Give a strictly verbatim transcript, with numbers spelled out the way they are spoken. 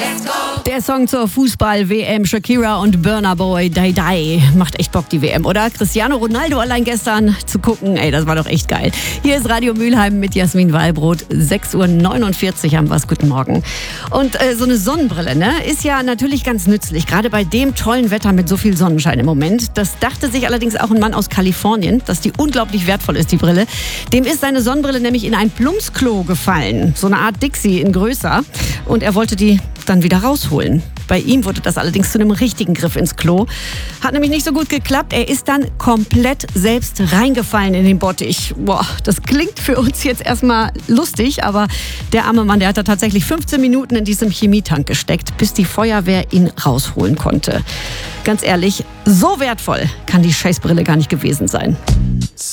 Der Song zur Fußball-W M, Shakira und Burna Boy, Die Die. Macht echt Bock, die W M, oder? Cristiano Ronaldo allein gestern zu gucken, ey, das war doch echt geil. Hier ist Radio Mülheim mit Jasmin Wallbrot. sechs Uhr neunundvierzig haben wir's. Guten Morgen. Und äh, so eine Sonnenbrille, ne, ist ja natürlich ganz nützlich, gerade bei dem tollen Wetter mit so viel Sonnenschein im Moment. Das dachte sich allerdings auch ein Mann aus Kalifornien, dass die unglaublich wertvoll ist, die Brille. Dem ist seine Sonnenbrille nämlich in ein Plumpsklo gefallen. So eine Art Dixie in größer. Und er wollte die dann wieder rausholen. Bei ihm wurde das allerdings zu einem richtigen Griff ins Klo. Hat nämlich nicht so gut geklappt. Er ist dann komplett selbst reingefallen in den Bottich. Boah, das klingt für uns jetzt erstmal lustig, aber der arme Mann, der hat da tatsächlich fünfzehn Minuten in diesem Chemietank gesteckt, bis die Feuerwehr ihn rausholen konnte. Ganz ehrlich, so wertvoll kann die Scheißbrille gar nicht gewesen sein.